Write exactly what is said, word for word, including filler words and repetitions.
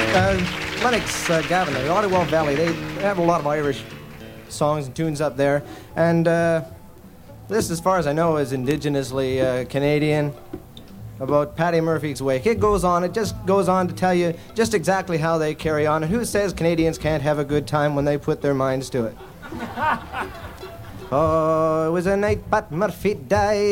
Uh, Lennox uh, Gavin, the Ottawa Valley, they have a lot of Irish songs and tunes up there. And uh, this, as far as I know, is indigenously uh, Canadian, about Paddy Murphy's Wake. It goes on, it just goes on to tell you just exactly how they carry on. And who says Canadians can't have a good time when they put their minds to it? Oh, it was a night Pat Murphy died.